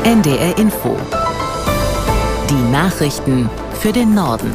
NDR Info. Die Nachrichten für den Norden.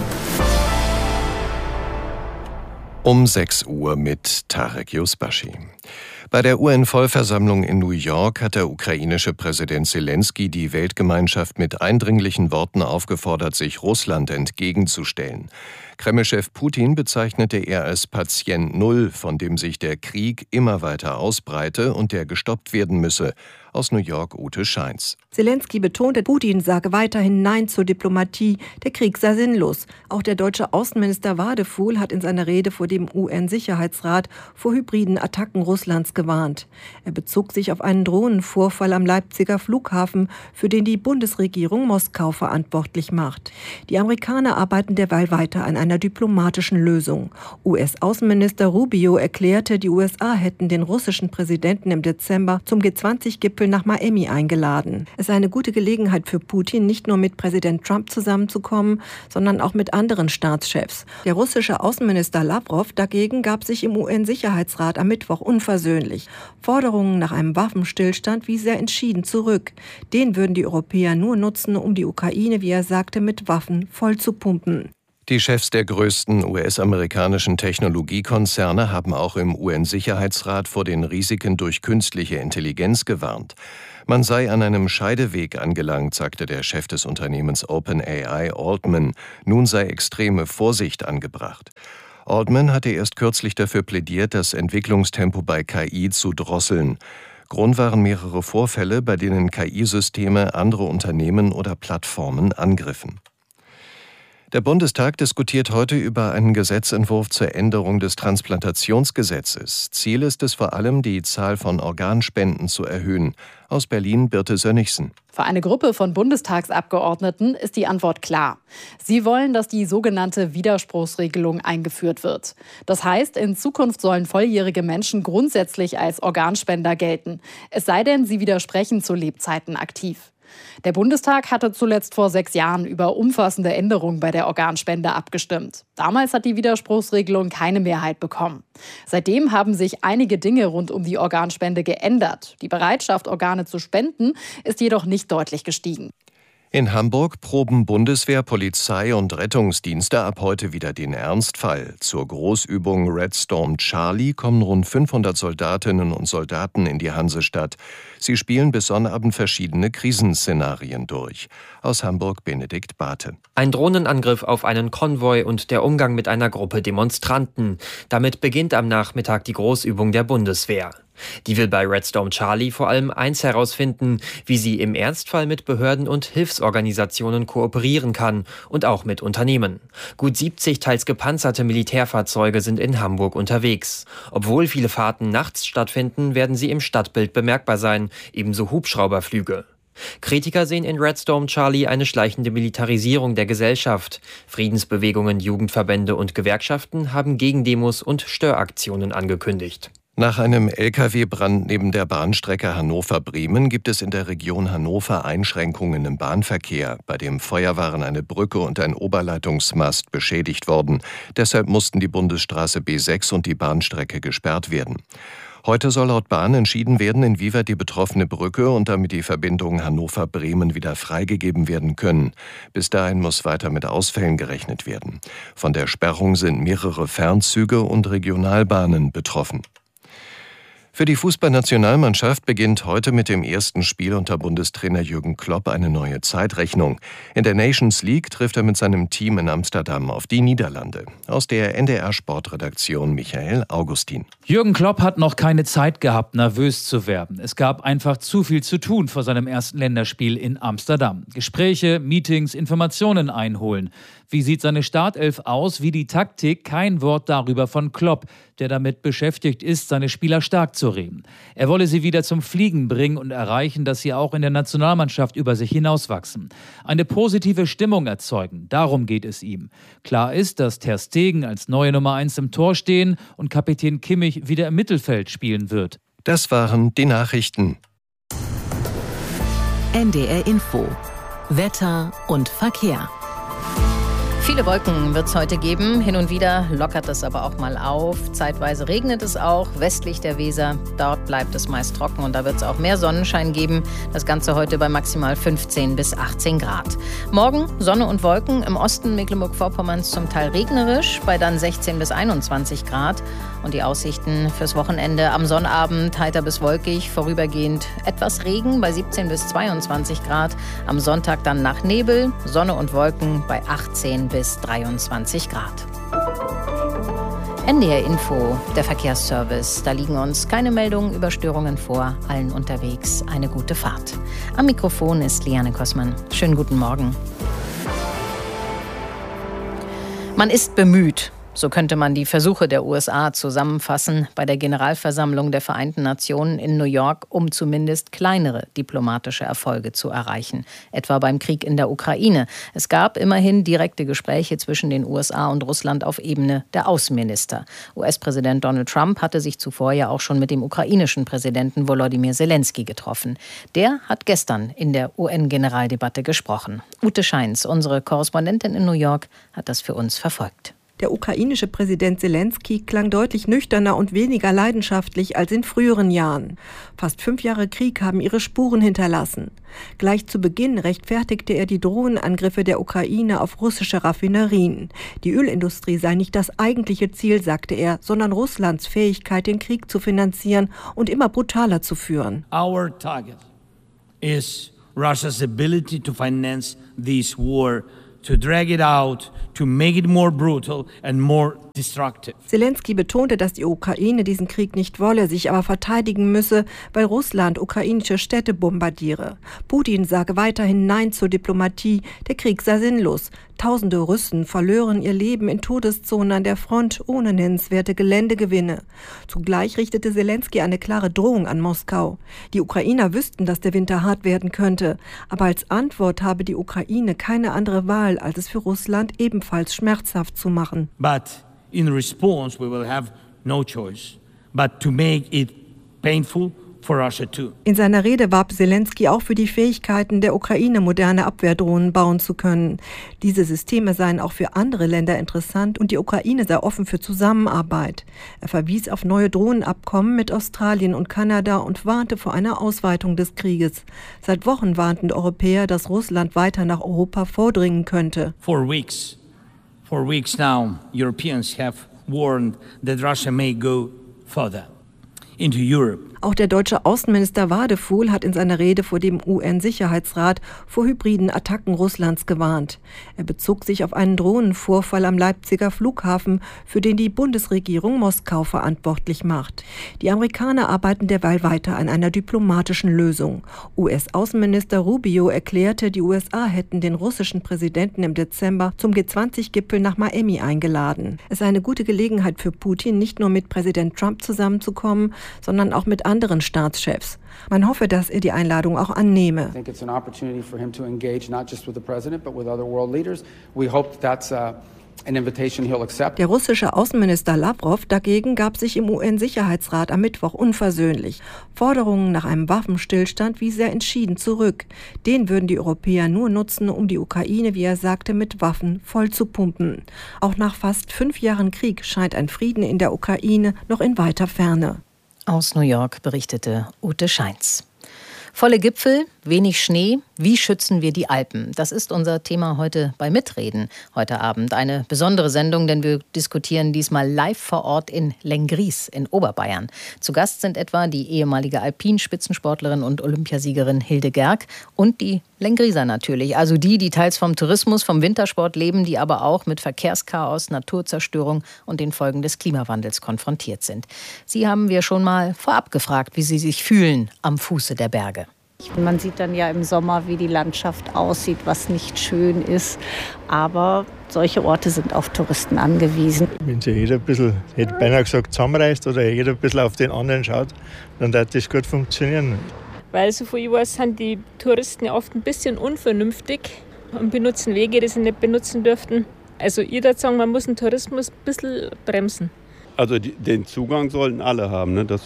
Um 6 Uhr mit Tarek Yusbashi. Bei der UN-Vollversammlung in New York hat der ukrainische Präsident Selenskyj die Weltgemeinschaft mit eindringlichen Worten aufgefordert, sich Russland entgegenzustellen. Kreml-Chef Putin bezeichnete er als Patient Null, von dem sich der Krieg immer weiter ausbreite und der gestoppt werden müsse. Aus New York Ute Scheins. Selenskyj betonte, Putin sage weiterhin Nein zur Diplomatie, der Krieg sei sinnlos. Auch der deutsche Außenminister Wadefuhl hat in seiner Rede vor dem UN-Sicherheitsrat vor hybriden Attacken Russlands gewarnt. Er bezog sich auf einen Drohnenvorfall am Leipziger Flughafen, für den die Bundesregierung Moskau verantwortlich macht. Die Amerikaner arbeiten derweil weiter an einer diplomatischen Lösung. US-Außenminister Rubio erklärte, die USA hätten den russischen Präsidenten im Dezember zum G20-Gipfel nach Miami eingeladen. Es sei eine gute Gelegenheit für Putin, nicht nur mit Präsident Trump zusammenzukommen, sondern auch mit anderen Staatschefs. Der russische Außenminister Lavrov dagegen gab sich im UN-Sicherheitsrat am Mittwoch unversöhnlich. Forderungen nach einem Waffenstillstand wies er entschieden zurück. Den würden die Europäer nur nutzen, um die Ukraine, wie er sagte, mit Waffen voll zu pumpen. Die Chefs der größten US-amerikanischen Technologiekonzerne haben auch im UN-Sicherheitsrat vor den Risiken durch künstliche Intelligenz gewarnt. Man sei an einem Scheideweg angelangt, sagte der Chef des Unternehmens OpenAI, Altman. Nun sei extreme Vorsicht angebracht. Altman hatte erst kürzlich dafür plädiert, das Entwicklungstempo bei KI zu drosseln. Grund waren mehrere Vorfälle, bei denen KI-Systeme andere Unternehmen oder Plattformen angriffen. Der Bundestag diskutiert heute über einen Gesetzentwurf zur Änderung des Transplantationsgesetzes. Ziel ist es vor allem, die Zahl von Organspenden zu erhöhen. Aus Berlin Birte Sönnigsen. Für eine Gruppe von Bundestagsabgeordneten ist die Antwort klar. Sie wollen, dass die sogenannte Widerspruchsregelung eingeführt wird. Das heißt, in Zukunft sollen volljährige Menschen grundsätzlich als Organspender gelten. Es sei denn, sie widersprechen zu Lebzeiten aktiv. Der Bundestag hatte zuletzt vor 6 Jahren über umfassende Änderungen bei der Organspende abgestimmt. Damals hat die Widerspruchsregelung keine Mehrheit bekommen. Seitdem haben sich einige Dinge rund um die Organspende geändert. Die Bereitschaft, Organe zu spenden, ist jedoch nicht deutlich gestiegen. In Hamburg proben Bundeswehr, Polizei und Rettungsdienste ab heute wieder den Ernstfall. Zur Großübung Red Storm Charlie kommen rund 500 Soldatinnen und Soldaten in die Hansestadt. Sie spielen bis Sonnabend verschiedene Krisenszenarien durch. Aus Hamburg Benedikt Barthe. Ein Drohnenangriff auf einen Konvoi und der Umgang mit einer Gruppe Demonstranten. Damit beginnt am Nachmittag die Großübung der Bundeswehr. Die will bei Red Storm Charlie vor allem eins herausfinden, wie sie im Ernstfall mit Behörden und Hilfsorganisationen kooperieren kann und auch mit Unternehmen. Gut 70 teils gepanzerte Militärfahrzeuge sind in Hamburg unterwegs. Obwohl viele Fahrten nachts stattfinden, werden sie im Stadtbild bemerkbar sein, ebenso Hubschrauberflüge. Kritiker sehen in Red Storm Charlie eine schleichende Militarisierung der Gesellschaft. Friedensbewegungen, Jugendverbände und Gewerkschaften haben Gegendemos und Störaktionen angekündigt. Nach einem Lkw-Brand neben der Bahnstrecke Hannover-Bremen gibt es in der Region Hannover Einschränkungen im Bahnverkehr. Bei dem Feuer waren eine Brücke und ein Oberleitungsmast beschädigt worden. Deshalb mussten die Bundesstraße B6 und die Bahnstrecke gesperrt werden. Heute soll laut Bahn entschieden werden, inwieweit die betroffene Brücke und damit die Verbindung Hannover-Bremen wieder freigegeben werden können. Bis dahin muss weiter mit Ausfällen gerechnet werden. Von der Sperrung sind mehrere Fernzüge und Regionalbahnen betroffen. Für die Fußballnationalmannschaft beginnt heute mit dem ersten Spiel unter Bundestrainer Jürgen Klopp eine neue Zeitrechnung. In der Nations League trifft er mit seinem Team in Amsterdam auf die Niederlande. Aus der NDR-Sportredaktion Michael Augustin. Jürgen Klopp hat noch keine Zeit gehabt, nervös zu werden. Es gab einfach zu viel zu tun vor seinem ersten Länderspiel in Amsterdam. Gespräche, Meetings, Informationen einholen. Wie sieht seine Startelf aus? Wie die Taktik? Kein Wort darüber von Klopp, der damit beschäftigt ist, seine Spieler stark zu reden. Er wolle sie wieder zum Fliegen bringen und erreichen, dass sie auch in der Nationalmannschaft über sich hinauswachsen. Eine positive Stimmung erzeugen, darum geht es ihm. Klar ist, dass Ter Stegen als neue Nummer 1 im Tor stehen und Kapitän Kimmich wieder im Mittelfeld spielen wird. Das waren die Nachrichten. NDR Info. Wetter und Verkehr. Viele Wolken wird es heute geben. Hin und wieder lockert es aber auch mal auf. Zeitweise regnet es auch westlich der Weser. Dort bleibt es meist trocken und da wird es auch mehr Sonnenschein geben. Das Ganze heute bei maximal 15 bis 18 Grad. Morgen Sonne und Wolken. Im Osten Mecklenburg-Vorpommerns zum Teil regnerisch, bei dann 16 bis 21 Grad. Und die Aussichten fürs Wochenende: am Sonnabend heiter bis wolkig, vorübergehend etwas Regen bei 17 bis 22 Grad. Am Sonntag dann nach Nebel, Sonne und Wolken bei 18 bis 23 Grad. NDR Info, der Verkehrsservice. Da liegen uns keine Meldungen über Störungen vor. Allen unterwegs eine gute Fahrt. Am Mikrofon ist Liane Kossmann. Schönen guten Morgen. Man ist bemüht. So könnte man die Versuche der USA zusammenfassen bei der Generalversammlung der Vereinten Nationen in New York, um zumindest kleinere diplomatische Erfolge zu erreichen, etwa beim Krieg in der Ukraine. Es gab immerhin direkte Gespräche zwischen den USA und Russland auf Ebene der Außenminister. US-Präsident Donald Trump hatte sich zuvor ja auch schon mit dem ukrainischen Präsidenten Volodymyr Zelensky getroffen. Der hat gestern in der UN-Generaldebatte gesprochen. Ute Scheins, unsere Korrespondentin in New York, hat das für uns verfolgt. Der ukrainische Präsident Zelensky klang deutlich nüchterner und weniger leidenschaftlich als in früheren Jahren. Fast 5 Jahre Krieg haben ihre Spuren hinterlassen. Gleich zu Beginn rechtfertigte er die Drohnenangriffe der Ukraine auf russische Raffinerien. Die Ölindustrie sei nicht das eigentliche Ziel, sagte er, sondern Russlands Fähigkeit, den Krieg zu finanzieren und immer brutaler zu führen. Our target is Russia's ability to finance this war, to drag it out, to make it more brutal and more destructive. Zelensky betonte, dass die Ukraine diesen Krieg nicht wolle, sich aber verteidigen müsse, weil Russland ukrainische Städte bombardiere. Putin sage weiterhin Nein zur Diplomatie, der Krieg sei sinnlos. Tausende Russen verlören ihr Leben in Todeszonen an der Front ohne nennenswerte Geländegewinne. Zugleich richtete Zelensky eine klare Drohung an Moskau. Die Ukrainer wüssten, dass der Winter hart werden könnte, aber als Antwort habe die Ukraine keine andere Wahl, als es für Russland ebenfalls schmerzhaft zu machen. But in response we will have no choice but to make it painful for Russia too. In seiner Rede warb Zelensky auch für die Fähigkeiten der Ukraine, moderne Abwehrdrohnen bauen zu können. Diese Systeme seien auch für andere Länder interessant und die Ukraine sei offen für Zusammenarbeit. Er verwies auf neue Drohnenabkommen mit Australien und Kanada und warnte vor einer Ausweitung des Krieges. Seit Wochen warnten Europäer, dass Russland weiter nach Europa vordringen könnte. For weeks now, Europeans have warned that Russia may go further into Europe. Auch der deutsche Außenminister Wadefuhl hat in seiner Rede vor dem UN-Sicherheitsrat vor hybriden Attacken Russlands gewarnt. Er bezog sich auf einen Drohnenvorfall am Leipziger Flughafen, für den die Bundesregierung Moskau verantwortlich macht. Die Amerikaner arbeiten derweil weiter an einer diplomatischen Lösung. US-Außenminister Rubio erklärte, die USA hätten den russischen Präsidenten im Dezember zum G20-Gipfel nach Miami eingeladen. Es sei eine gute Gelegenheit für Putin, nicht nur mit Präsident Trump zusammenzukommen, sondern auch mit anderen Staatschefs. Man hoffe, dass er die Einladung auch annehme. Der russische Außenminister Lavrov dagegen gab sich im UN-Sicherheitsrat am Mittwoch unversöhnlich. Forderungen nach einem Waffenstillstand wies er entschieden zurück. Den würden die Europäer nur nutzen, um die Ukraine, wie er sagte, mit Waffen voll zu pumpen. Auch nach fast 5 Jahren Krieg scheint ein Frieden in der Ukraine noch in weiter Ferne. Aus New York berichtete Ute Scheins. Volle Gipfel, wenig Schnee. Wie schützen wir die Alpen? Das ist unser Thema heute bei Mitreden. Heute Abend eine besondere Sendung, denn wir diskutieren diesmal live vor Ort in Lenggries in Oberbayern. Zu Gast sind etwa die ehemalige Alpinspitzensportlerin und Olympiasiegerin Hilde Gerg und die Lengrieser natürlich. Also die teils vom Tourismus, vom Wintersport leben, die aber auch mit Verkehrschaos, Naturzerstörung und den Folgen des Klimawandels konfrontiert sind. Sie haben wir schon mal vorab gefragt, wie sie sich fühlen am Fuße der Berge. Man sieht dann ja im Sommer, wie die Landschaft aussieht, was nicht schön ist. Aber solche Orte sind auf Touristen angewiesen. Wenn sich jeder ein bisschen, hätte beinahe gesagt, zusammenreißt oder jeder ein bisschen auf den anderen schaut, dann wird das gut funktionieren. Weil so viel ich weiß, sind die Touristen ja oft ein bisschen unvernünftig und benutzen Wege, die sie nicht benutzen dürften. Also ich würde sagen, man muss den Tourismus ein bisschen bremsen. Also den Zugang sollten alle haben, ne? Das ist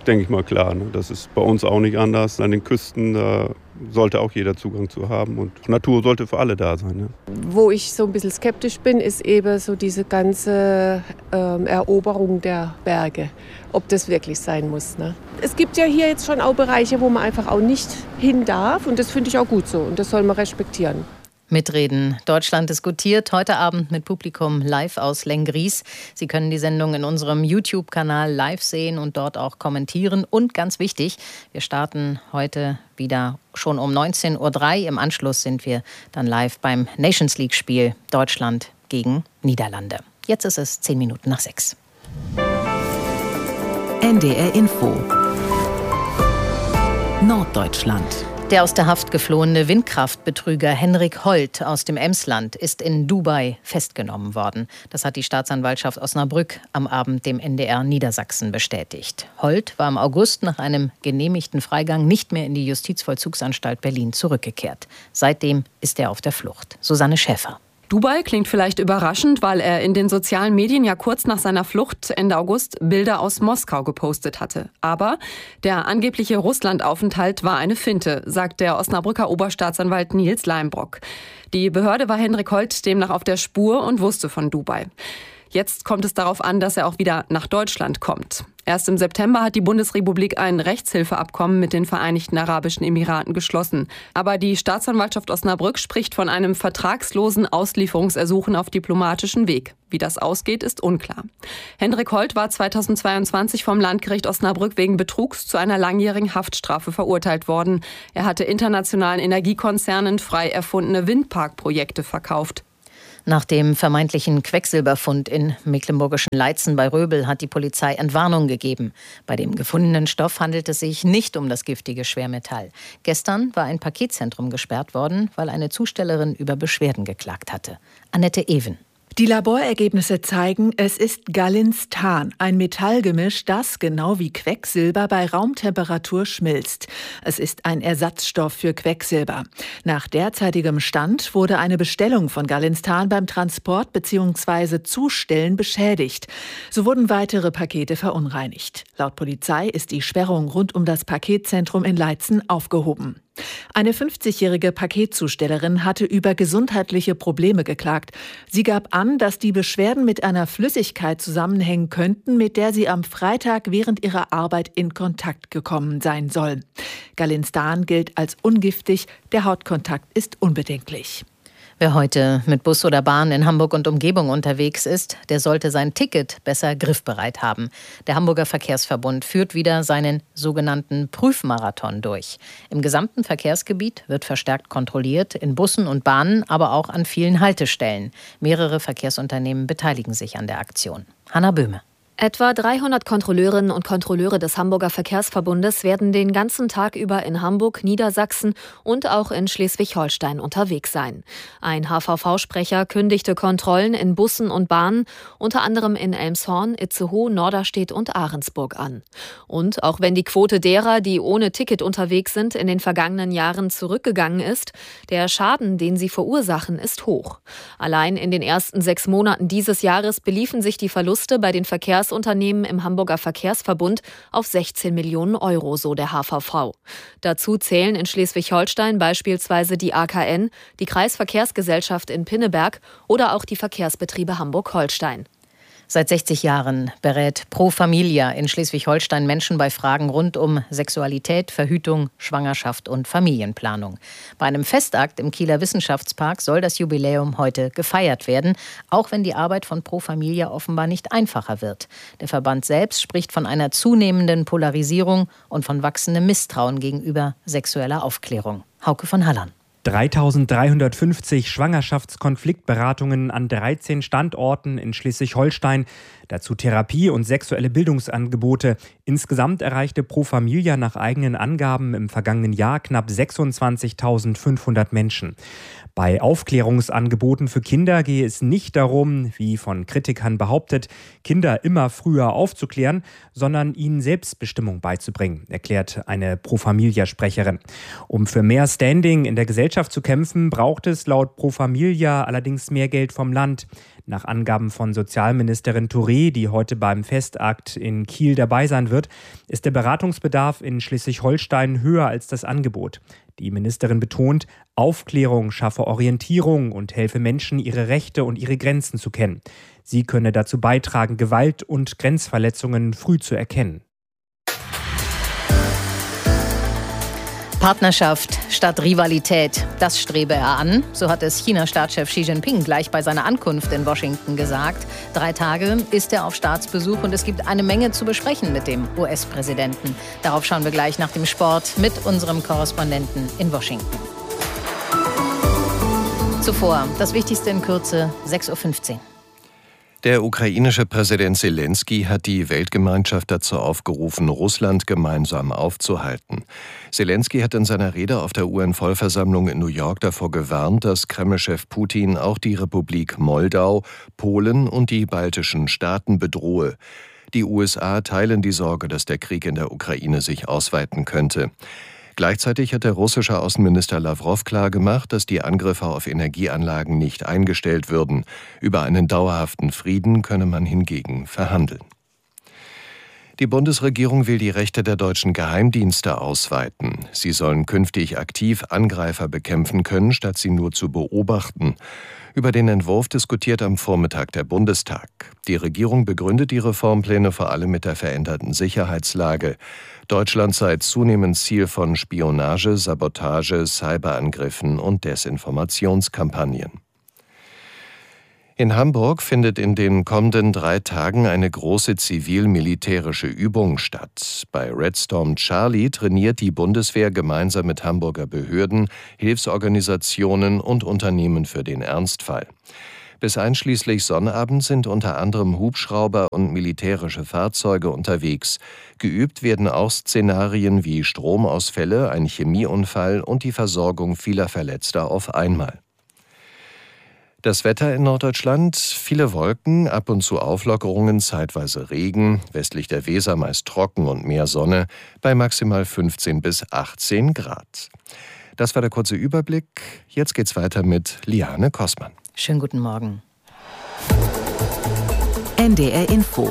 denke ich mal, klar. Ne? Das ist bei uns auch nicht anders. An den Küsten, da sollte auch jeder Zugang zu haben. Und Natur sollte für alle da sein. Ne? Wo ich so ein bisschen skeptisch bin, ist eben so diese ganze Eroberung der Berge. Ob das wirklich sein muss. Ne? Es gibt ja hier jetzt schon auch Bereiche, wo man einfach auch nicht hin darf. Und das finde ich auch gut so. Und das soll man respektieren. Mitreden. Deutschland diskutiert heute Abend mit Publikum live aus Lenggries. Sie können die Sendung in unserem YouTube-Kanal live sehen und dort auch kommentieren. Und ganz wichtig, wir starten heute wieder schon um 19:03 Uhr. Im Anschluss sind wir dann live beim Nations League-Spiel Deutschland gegen Niederlande. Jetzt ist es 6:10. NDR Info. Norddeutschland. Der aus der Haft geflohene Windkraftbetrüger Henrik Holt aus dem Emsland ist in Dubai festgenommen worden. Das hat die Staatsanwaltschaft Osnabrück am Abend dem NDR Niedersachsen bestätigt. Holt war im August nach einem genehmigten Freigang nicht mehr in die Justizvollzugsanstalt Berlin zurückgekehrt. Seitdem ist er auf der Flucht. Susanne Schäfer. Dubai klingt vielleicht überraschend, weil er in den sozialen Medien ja kurz nach seiner Flucht Ende August Bilder aus Moskau gepostet hatte. Aber der angebliche Russlandaufenthalt war eine Finte, sagt der Osnabrücker Oberstaatsanwalt Nils Leimbrock. Die Behörde war Henrik Holt demnach auf der Spur und wusste von Dubai. Jetzt kommt es darauf an, dass er auch wieder nach Deutschland kommt. Erst im September hat die Bundesrepublik ein Rechtshilfeabkommen mit den Vereinigten Arabischen Emiraten geschlossen. Aber die Staatsanwaltschaft Osnabrück spricht von einem vertragslosen Auslieferungsersuchen auf diplomatischem Weg. Wie das ausgeht, ist unklar. Henrik Holt war 2022 vom Landgericht Osnabrück wegen Betrugs zu einer langjährigen Haftstrafe verurteilt worden. Er hatte internationalen Energiekonzernen frei erfundene Windparkprojekte verkauft. Nach dem vermeintlichen Quecksilberfund in mecklenburgischen Leitzen bei Röbel hat die Polizei Entwarnung gegeben. Bei dem gefundenen Stoff handelt es sich nicht um das giftige Schwermetall. Gestern war ein Paketzentrum gesperrt worden, weil eine Zustellerin über Beschwerden geklagt hatte. Annette Even. Die Laborergebnisse zeigen, es ist Gallinstan, ein Metallgemisch, das genau wie Quecksilber bei Raumtemperatur schmilzt. Es ist ein Ersatzstoff für Quecksilber. Nach derzeitigem Stand wurde eine Bestellung von Gallinstan beim Transport bzw. Zustellen beschädigt. So wurden weitere Pakete verunreinigt. Laut Polizei ist die Sperrung rund um das Paketzentrum in Leitzen aufgehoben. Eine 50-jährige Paketzustellerin hatte über gesundheitliche Probleme geklagt. Sie gab an, dass die Beschwerden mit einer Flüssigkeit zusammenhängen könnten, mit der sie am Freitag während ihrer Arbeit in Kontakt gekommen sein soll. Gallinstan gilt als ungiftig, der Hautkontakt ist unbedenklich. Wer heute mit Bus oder Bahn in Hamburg und Umgebung unterwegs ist, der sollte sein Ticket besser griffbereit haben. Der Hamburger Verkehrsverbund führt wieder seinen sogenannten Prüfmarathon durch. Im gesamten Verkehrsgebiet wird verstärkt kontrolliert, in Bussen und Bahnen, aber auch an vielen Haltestellen. Mehrere Verkehrsunternehmen beteiligen sich an der Aktion. Hanna Böhme. Etwa 300 Kontrolleurinnen und Kontrolleure des Hamburger Verkehrsverbundes werden den ganzen Tag über in Hamburg, Niedersachsen und auch in Schleswig-Holstein unterwegs sein. Ein HVV-Sprecher kündigte Kontrollen in Bussen und Bahnen, unter anderem in Elmshorn, Itzehoe, Norderstedt und Ahrensburg an. Und auch wenn die Quote derer, die ohne Ticket unterwegs sind, in den vergangenen Jahren zurückgegangen ist, der Schaden, den sie verursachen, ist hoch. Allein in den ersten 6 Monaten dieses Jahres beliefen sich die Verluste bei den Verkehrsunternehmen im Hamburger Verkehrsverbund auf 16 Millionen Euro, so der HVV. Dazu zählen in Schleswig-Holstein beispielsweise die AKN, die Kreisverkehrsgesellschaft in Pinneberg oder auch die Verkehrsbetriebe Hamburg-Holstein. Seit 60 Jahren berät Pro Familia in Schleswig-Holstein Menschen bei Fragen rund um Sexualität, Verhütung, Schwangerschaft und Familienplanung. Bei einem Festakt im Kieler Wissenschaftspark soll das Jubiläum heute gefeiert werden, auch wenn die Arbeit von Pro Familia offenbar nicht einfacher wird. Der Verband selbst spricht von einer zunehmenden Polarisierung und von wachsendem Misstrauen gegenüber sexueller Aufklärung. Hauke von Hallern. 3.350 Schwangerschaftskonfliktberatungen an 13 Standorten in Schleswig-Holstein, dazu Therapie- und sexuelle Bildungsangebote. Insgesamt erreichte Pro Familia nach eigenen Angaben im vergangenen Jahr knapp 26.500 Menschen. Bei Aufklärungsangeboten für Kinder gehe es nicht darum, wie von Kritikern behauptet, Kinder immer früher aufzuklären, sondern ihnen Selbstbestimmung beizubringen, erklärt eine Pro Familia-Sprecherin. Um für mehr Standing in der Gesellschaft zu kämpfen, braucht es laut Pro Familia allerdings mehr Geld vom Land. Nach Angaben von Sozialministerin Touré, die heute beim Festakt in Kiel dabei sein wird, ist der Beratungsbedarf in Schleswig-Holstein höher als das Angebot. Die Ministerin betont, Aufklärung schaffe Orientierung und helfe Menschen, ihre Rechte und ihre Grenzen zu kennen. Sie könne dazu beitragen, Gewalt und Grenzverletzungen früh zu erkennen. Partnerschaft statt Rivalität, das strebe er an. So hat es China-Staatschef Xi Jinping gleich bei seiner Ankunft in Washington gesagt. 3 Tage ist er auf Staatsbesuch und es gibt eine Menge zu besprechen mit dem US-Präsidenten. Darauf schauen wir gleich nach dem Sport mit unserem Korrespondenten in Washington. Zuvor das Wichtigste in Kürze, 6:15 Uhr. Der ukrainische Präsident Selensky hat die Weltgemeinschaft dazu aufgerufen, Russland gemeinsam aufzuhalten. Selensky hat in seiner Rede auf der UN-Vollversammlung in New York davor gewarnt, dass Kreml-Chef Putin auch die Republik Moldau, Polen und die baltischen Staaten bedrohe. Die USA teilen die Sorge, dass der Krieg in der Ukraine sich ausweiten könnte. Gleichzeitig hat der russische Außenminister Lawrow klargemacht, dass die Angriffe auf Energieanlagen nicht eingestellt würden. Über einen dauerhaften Frieden könne man hingegen verhandeln. Die Bundesregierung will die Rechte der deutschen Geheimdienste ausweiten. Sie sollen künftig aktiv Angreifer bekämpfen können, statt sie nur zu beobachten. Über den Entwurf diskutiert am Vormittag der Bundestag. Die Regierung begründet die Reformpläne vor allem mit der veränderten Sicherheitslage. Deutschland sei zunehmend Ziel von Spionage, Sabotage, Cyberangriffen und Desinformationskampagnen. In Hamburg findet in den kommenden 3 Tagen eine große zivil-militärische Übung statt. Bei Red Storm Charlie trainiert die Bundeswehr gemeinsam mit Hamburger Behörden, Hilfsorganisationen und Unternehmen für den Ernstfall. Bis einschließlich Sonnabend sind unter anderem Hubschrauber und militärische Fahrzeuge unterwegs. Geübt werden auch Szenarien wie Stromausfälle, ein Chemieunfall und die Versorgung vieler Verletzter auf einmal. Das Wetter in Norddeutschland: viele Wolken, ab und zu Auflockerungen, zeitweise Regen, westlich der Weser meist trocken und mehr Sonne, bei maximal 15 bis 18 Grad. Das war der kurze Überblick. Jetzt geht's weiter mit Liane Kossmann. Schönen guten Morgen. NDR Info.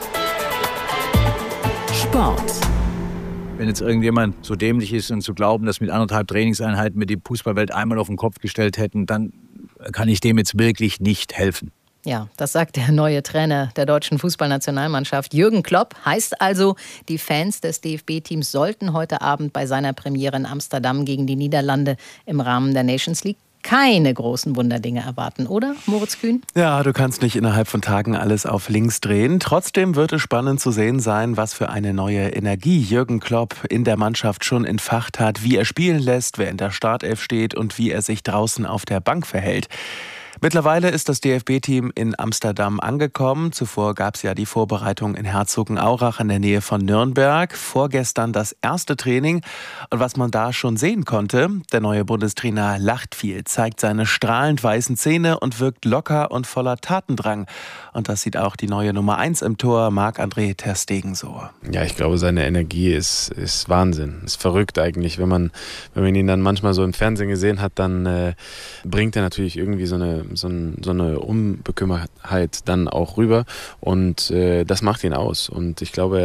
Sport. Wenn jetzt irgendjemand so dämlich ist und zu glauben, dass mit 1,5 Trainingseinheiten wir die Fußballwelt einmal auf den Kopf gestellt hätten, dann kann ich dem jetzt wirklich nicht helfen. Ja, das sagt der neue Trainer der deutschen Fußballnationalmannschaft, Jürgen Klopp. Heißt also, die Fans des DFB-Teams sollten heute Abend bei seiner Premiere in Amsterdam gegen die Niederlande im Rahmen der Nations League keine großen Wunderdinge erwarten, oder, Moritz Kühn? Ja, du kannst nicht innerhalb von Tagen alles auf links drehen. Trotzdem wird es spannend zu sehen sein, was für eine neue Energie Jürgen Klopp in der Mannschaft schon entfacht hat, wie er spielen lässt, wer in der Startelf steht und wie er sich draußen auf der Bank verhält. Mittlerweile ist das DFB-Team in Amsterdam angekommen. Zuvor gab es ja die Vorbereitung in Herzogenaurach in der Nähe von Nürnberg. Vorgestern das erste Training. Und was man da schon sehen konnte, der neue Bundestrainer lacht viel, zeigt seine strahlend weißen Zähne und wirkt locker und voller Tatendrang. Und das sieht auch die neue Nummer 1 im Tor, Marc-André ter Stegen, so. Ja, ich glaube, seine Energie ist Wahnsinn. Ist verrückt eigentlich. Wenn man ihn dann manchmal so im Fernsehen gesehen hat, dann bringt er natürlich irgendwie so eine Unbekümmertheit dann auch rüber und das macht ihn aus. Und ich glaube,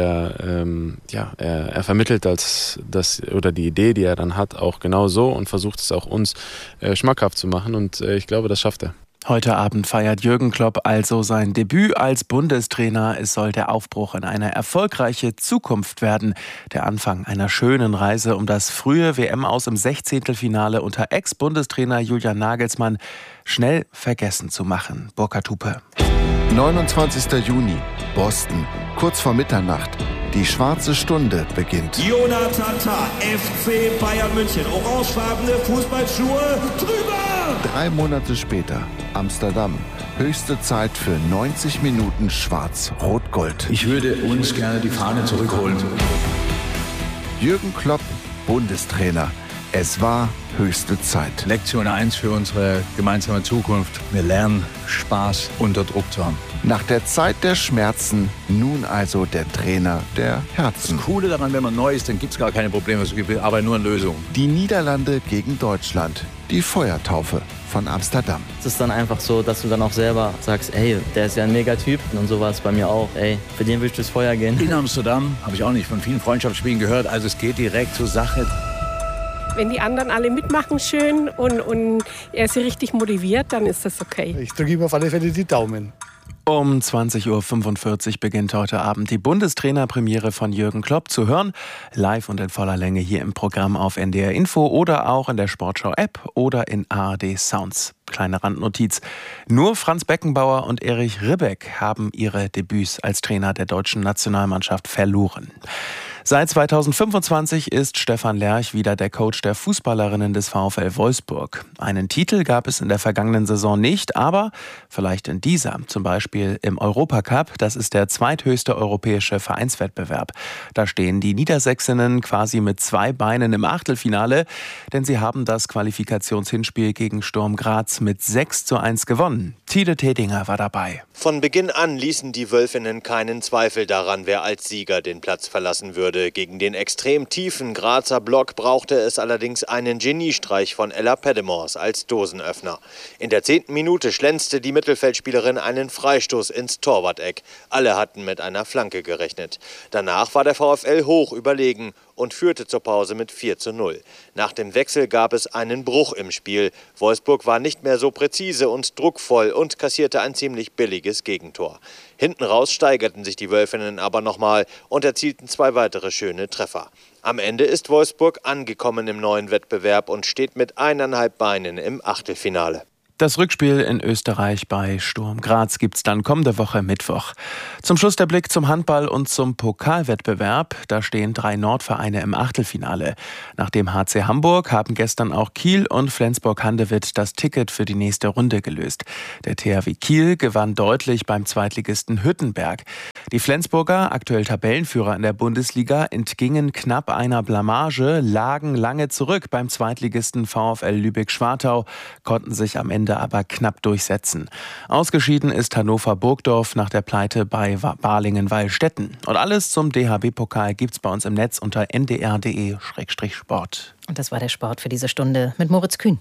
er vermittelt die Idee, die er dann hat, auch genau so und versucht es auch uns schmackhaft zu machen und ich glaube, das schafft er. Heute Abend feiert Jürgen Klopp also sein Debüt als Bundestrainer. Es soll der Aufbruch in eine erfolgreiche Zukunft werden. Der Anfang einer schönen Reise, um das frühe WM-Aus im 16. unter Ex-Bundestrainer Julian Nagelsmann schnell vergessen zu machen. Burkhard Hupe. 29. Juni, Boston, kurz vor Mitternacht. Die schwarze Stunde beginnt. Jonathan Tah, FC Bayern München, orangefarbene Fußballschuhe, drüber! 3 Monate später, Amsterdam. Höchste Zeit für 90 Minuten Schwarz-Rot-Gold. Ich würde uns gerne die Fahne zurückholen. Jürgen Klopp, Bundestrainer. Es war höchste Zeit. Lektion 1 für unsere gemeinsame Zukunft. Wir lernen, Spaß unter Druck zu haben. Nach der Zeit der Schmerzen, nun also der Trainer der Herzen. Das Coole daran, wenn man neu ist, dann gibt es gar keine Probleme, aber nur eine Lösung. Die Niederlande gegen Deutschland. Die Feuertaufe von Amsterdam. Es ist dann einfach so, dass du dann auch selber sagst, ey, der ist ja ein Megatyp. Und so war es bei mir auch. Ey, für den will ich durchs Feuer gehen. In Amsterdam habe ich auch nicht von vielen Freundschaftsspielen gehört. Also es geht direkt zur Sache. Wenn die anderen alle mitmachen schön und er sie richtig motiviert, dann ist das okay. Ich drücke ihm auf alle Fälle die Daumen. Um 20.45 Uhr beginnt heute Abend die Bundestrainerpremiere von Jürgen Klopp zu hören. Live und in voller Länge hier im Programm auf NDR Info oder auch in der Sportschau-App oder in ARD Sounds. Kleine Randnotiz. Nur Franz Beckenbauer und Erich Ribbeck haben ihre Debüts als Trainer der deutschen Nationalmannschaft verloren. Seit 2025 ist Stefan Lerch wieder der Coach der Fußballerinnen des VfL Wolfsburg. Einen Titel gab es in der vergangenen Saison nicht, aber vielleicht in dieser, zum Beispiel im Europacup. Das ist der zweithöchste europäische Vereinswettbewerb. Da stehen die Niedersächsinnen quasi mit 2 Beinen im Achtelfinale, denn sie haben das Qualifikationshinspiel gegen Sturm Graz mit 6:1 gewonnen. Tide Tedinger war dabei. Von Beginn an ließen die Wölfinnen keinen Zweifel daran, wer als Sieger den Platz verlassen würde. Gegen den extrem tiefen Grazer Block brauchte es allerdings einen Geniestreich von Ella Peddemors als Dosenöffner. In der 10. Minute schlänzte die Mittelfeldspielerin einen Freistoß ins Torwart-Eck. Alle hatten mit einer Flanke gerechnet. Danach war der VfL hoch überlegen und führte zur Pause mit 4:0. Nach dem Wechsel gab es einen Bruch im Spiel. Wolfsburg war nicht mehr so präzise und druckvoll und kassierte ein ziemlich billiges Gegentor. Hinten raus steigerten sich die Wölfinnen aber nochmal und erzielten 2 weitere schöne Treffer. Am Ende ist Wolfsburg angekommen im neuen Wettbewerb und steht mit 1,5 Beinen im Achtelfinale. Das Rückspiel in Österreich bei Sturm Graz gibt's dann kommende Woche Mittwoch. Zum Schluss der Blick zum Handball und zum Pokalwettbewerb. Da stehen 3 Nordvereine im Achtelfinale. Nach dem HC Hamburg haben gestern auch Kiel und Flensburg-Handewitt das Ticket für die nächste Runde gelöst. Der THW Kiel gewann deutlich beim Zweitligisten Hüttenberg. Die Flensburger, aktuell Tabellenführer in der Bundesliga, entgingen knapp einer Blamage, lagen lange zurück beim Zweitligisten VfL Lübeck-Schwartau, konnten sich am Ende aber knapp durchsetzen. Ausgeschieden ist Hannover-Burgdorf nach der Pleite bei Balingen-Wallstätten. Und alles zum DHB-Pokal gibt's bei uns im Netz unter ndr.de/sport. Und das war der Sport für diese Stunde mit Moritz Kühn.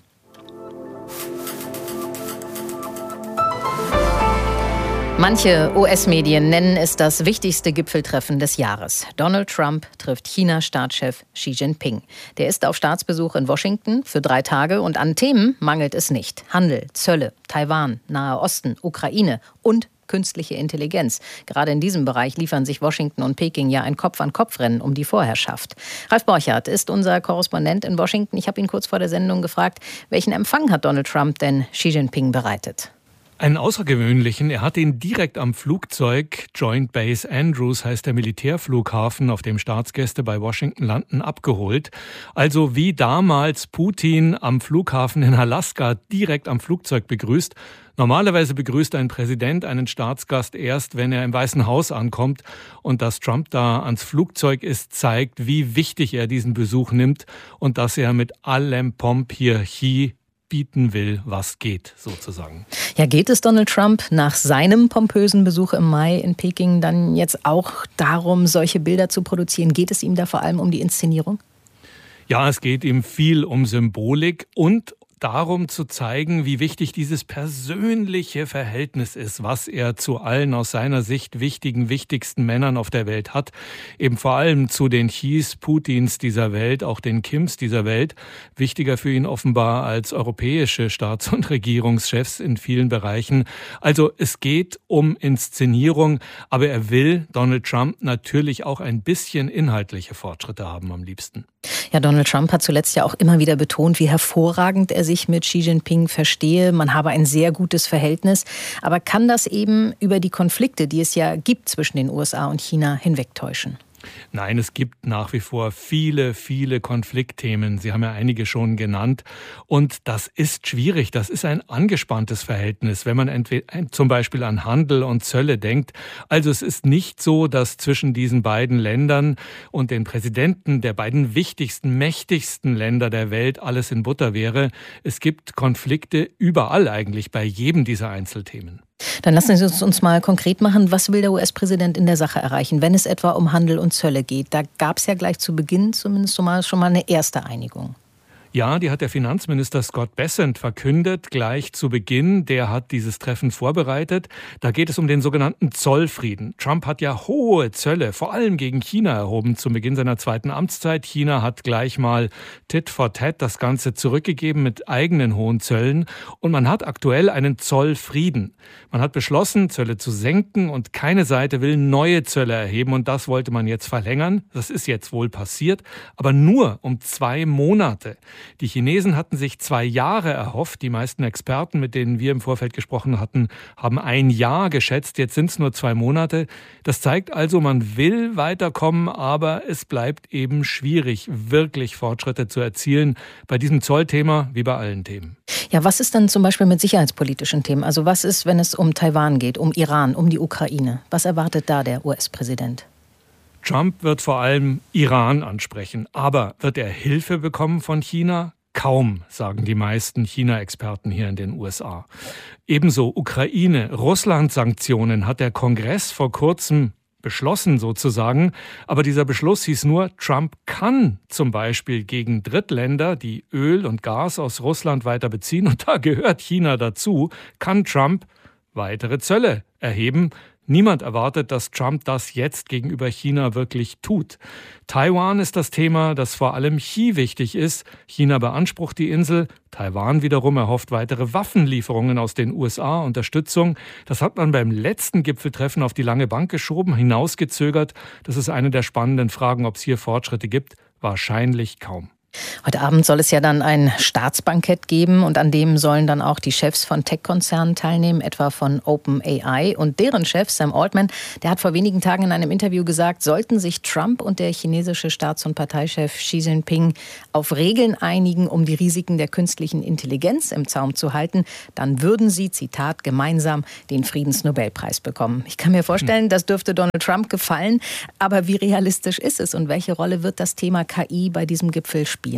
Manche US-Medien nennen es das wichtigste Gipfeltreffen des Jahres. Donald Trump trifft China-Staatschef Xi Jinping. Der ist auf Staatsbesuch in Washington für 3 Tage und an Themen mangelt es nicht. Handel, Zölle, Taiwan, Nahe Osten, Ukraine und künstliche Intelligenz. Gerade in diesem Bereich liefern sich Washington und Peking ja ein Kopf-an-Kopf-Rennen um die Vorherrschaft. Ralf Borchardt ist unser Korrespondent in Washington. Ich habe ihn kurz vor der Sendung gefragt, welchen Empfang hat Donald Trump denn Xi Jinping bereitet? Einen außergewöhnlichen. Er hat ihn direkt am Flugzeug, Joint Base Andrews heißt der Militärflughafen, auf dem Staatsgäste bei Washington landen, abgeholt. Also wie damals Putin am Flughafen in Alaska direkt am Flugzeug begrüßt. Normalerweise begrüßt ein Präsident einen Staatsgast erst, wenn er im Weißen Haus ankommt. Und dass Trump da ans Flugzeug ist, zeigt, wie wichtig er diesen Besuch nimmt und dass er mit allem Pomp hier bieten will, was geht, sozusagen. Ja, geht es Donald Trump nach seinem pompösen Besuch im Mai in Peking dann jetzt auch darum, solche Bilder zu produzieren? Geht es ihm da vor allem um die Inszenierung? Ja, es geht ihm viel um Symbolik und darum zu zeigen, wie wichtig dieses persönliche Verhältnis ist, was er zu allen aus seiner Sicht wichtigsten Männern auf der Welt hat. Eben vor allem zu den Xis, Putins dieser Welt, auch den Kims dieser Welt. Wichtiger für ihn offenbar als europäische Staats- und Regierungschefs in vielen Bereichen. Also es geht um Inszenierung, aber er will, Donald Trump, natürlich auch ein bisschen inhaltliche Fortschritte haben am liebsten. Ja, Donald Trump hat zuletzt ja auch immer wieder betont, wie hervorragend er sich mit Xi Jinping verstehe. Man habe ein sehr gutes Verhältnis. Aber kann das eben über die Konflikte, die es ja gibt zwischen den USA und China, hinwegtäuschen? Nein, es gibt nach wie vor viele Konfliktthemen. Sie haben ja einige schon genannt. Und das ist schwierig. Das ist ein angespanntes Verhältnis, wenn man zum Beispiel an Handel und Zölle denkt. Also es ist nicht so, dass zwischen diesen beiden Ländern und den Präsidenten der beiden wichtigsten, mächtigsten Länder der Welt alles in Butter wäre. Es gibt Konflikte überall eigentlich, bei jedem dieser Einzelthemen. Dann lassen Sie uns mal konkret machen, was will der US-Präsident in der Sache erreichen, wenn es etwa um Handel und Zölle geht? Da gab es ja gleich zu Beginn zumindest schon mal eine erste Einigung. Ja, die hat der Finanzminister Scott Bessent verkündet, gleich zu Beginn. Der hat dieses Treffen vorbereitet. Da geht es um den sogenannten Zollfrieden. Trump hat ja hohe Zölle, vor allem gegen China, erhoben zum Beginn seiner zweiten Amtszeit. China hat gleich mal Tit for Tat das Ganze zurückgegeben mit eigenen hohen Zöllen. Und man hat aktuell einen Zollfrieden. Man hat beschlossen, Zölle zu senken und keine Seite will neue Zölle erheben. Und das wollte man jetzt verlängern. Das ist jetzt wohl passiert, aber nur um 2 Monate. Die Chinesen hatten sich 2 Jahre erhofft. Die meisten Experten, mit denen wir im Vorfeld gesprochen hatten, haben 1 Jahr geschätzt. Jetzt sind es nur 2 Monate. Das zeigt also, man will weiterkommen, aber es bleibt eben schwierig, wirklich Fortschritte zu erzielen. Bei diesem Zollthema wie bei allen Themen. Ja, was ist dann zum Beispiel mit sicherheitspolitischen Themen? Also was ist, wenn es um Taiwan geht, um Iran, um die Ukraine? Was erwartet da der US-Präsident? Trump wird vor allem Iran ansprechen. Aber wird er Hilfe bekommen von China? Kaum, sagen die meisten China-Experten hier in den USA. Ebenso Ukraine, Russland-Sanktionen hat der Kongress vor kurzem beschlossen sozusagen. Aber dieser Beschluss hieß nur, Trump kann zum Beispiel gegen Drittländer, die Öl und Gas aus Russland weiter beziehen, und da gehört China dazu, kann Trump weitere Zölle erheben. Niemand erwartet, dass Trump das jetzt gegenüber China wirklich tut. Taiwan ist das Thema, das vor allem Xi wichtig ist. China beansprucht die Insel. Taiwan wiederum erhofft weitere Waffenlieferungen aus den USA, Unterstützung. Das hat man beim letzten Gipfeltreffen auf die lange Bank geschoben, hinausgezögert. Das ist eine der spannenden Fragen, ob es hier Fortschritte gibt. Wahrscheinlich kaum. Heute Abend soll es ja dann ein Staatsbankett geben und an dem sollen dann auch die Chefs von Tech-Konzernen teilnehmen, etwa von OpenAI. Und deren Chef Sam Altman, der hat vor wenigen Tagen in einem Interview gesagt, sollten sich Trump und der chinesische Staats- und Parteichef Xi Jinping auf Regeln einigen, um die Risiken der künstlichen Intelligenz im Zaum zu halten, dann würden sie, Zitat, gemeinsam den Friedensnobelpreis bekommen. Ich kann mir vorstellen, das dürfte Donald Trump gefallen. Aber wie realistisch ist es und welche Rolle wird das Thema KI bei diesem Gipfel spielen?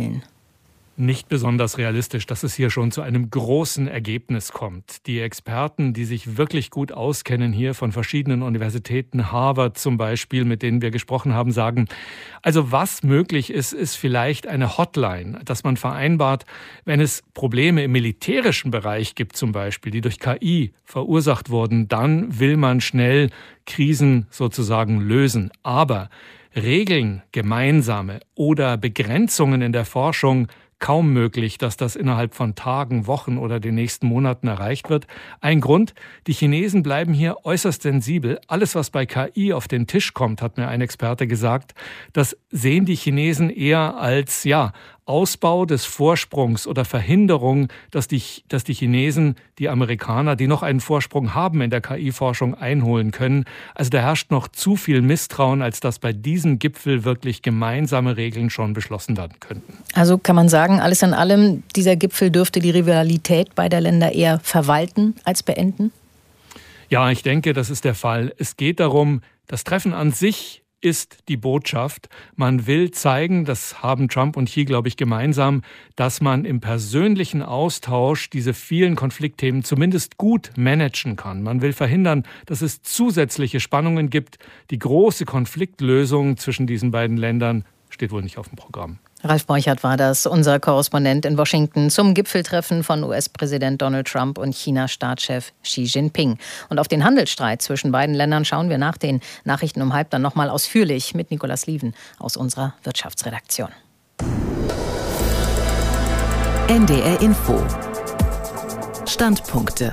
Nicht besonders realistisch, dass es hier schon zu einem großen Ergebnis kommt. Die Experten, die sich wirklich gut auskennen hier von verschiedenen Universitäten, Harvard zum Beispiel, mit denen wir gesprochen haben, sagen, also was möglich ist, ist vielleicht eine Hotline, dass man vereinbart, wenn es Probleme im militärischen Bereich gibt zum Beispiel, die durch KI verursacht wurden, dann will man schnell Krisen sozusagen lösen. Aber Regeln, gemeinsame oder Begrenzungen in der Forschung kaum möglich, dass das innerhalb von Tagen, Wochen oder den nächsten Monaten erreicht wird. Ein Grund, die Chinesen bleiben hier äußerst sensibel. Alles, was bei KI auf den Tisch kommt, hat mir ein Experte gesagt, das sehen die Chinesen eher als, Ausbau des Vorsprungs oder Verhinderung, dass die Chinesen, die Amerikaner, die noch einen Vorsprung haben in der KI-Forschung, einholen können. Also da herrscht noch zu viel Misstrauen, als dass bei diesem Gipfel wirklich gemeinsame Regeln schon beschlossen werden könnten. Also kann man sagen, alles in allem, dieser Gipfel dürfte die Rivalität beider Länder eher verwalten als beenden? Ja, ich denke, das ist der Fall. Es geht darum, das Treffen an sich ist die Botschaft. Man will zeigen, das haben Trump und Xi, glaube ich, gemeinsam, dass man im persönlichen Austausch diese vielen Konfliktthemen zumindest gut managen kann. Man will verhindern, dass es zusätzliche Spannungen gibt. Die große Konfliktlösung zwischen diesen beiden Ländern steht wohl nicht auf dem Programm. Ralf Borchert war das, unser Korrespondent in Washington zum Gipfeltreffen von US-Präsident Donald Trump und China-Staatschef Xi Jinping. Und auf den Handelsstreit zwischen beiden Ländern schauen wir nach den Nachrichten um 12:30 dann nochmal ausführlich mit Nicolas Lieven aus unserer Wirtschaftsredaktion. NDR Info. Standpunkte.